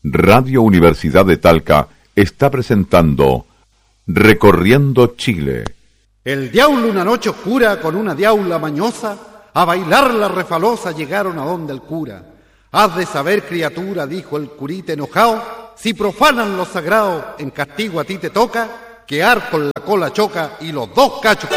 Radio Universidad de Talca está presentando Recorriendo Chile. El diablo una noche oscura con una diaula mañosa, a bailar la refalosa llegaron a donde el cura. Has de saber, criatura, dijo el curita enojado, si profanan lo sagrado, en castigo a ti te toca, quedar con la cola choca y los dos cachos que